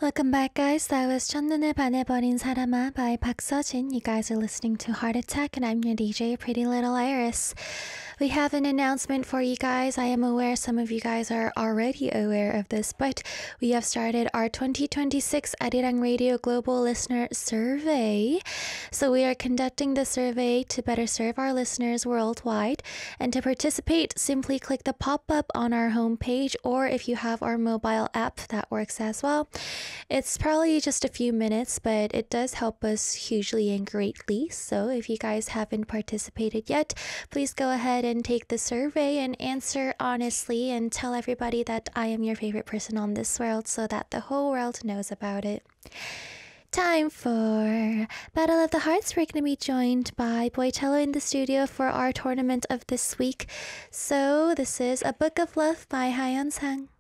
Welcome back, guys. That was 첫눈에 반해버린 사람아 by Park Seo-jin. You guys are listening to Heart Attack, and I'm your DJ, Pretty Little Iris. We have an announcement for you guys. I am aware some of you guys are already aware of this, but we have started our 2026 Arirang Radio Global Listener Survey. So we are conducting the survey to better serve our listeners worldwide. And to participate, simply click the pop-up on our homepage, or if you have our mobile app, that works as well. It's probably just a few minutes, but it does help us hugely and greatly. So if you guys haven't participated yet, please go ahead and take the survey and answer honestly and tell everybody that I am your favorite person on this world so that the whole world knows about it. Time for Battle of the Hearts. We're going to be joined by Boitello in the studio for our tournament of this week. So this is A Book of Love by Hayeon Sang.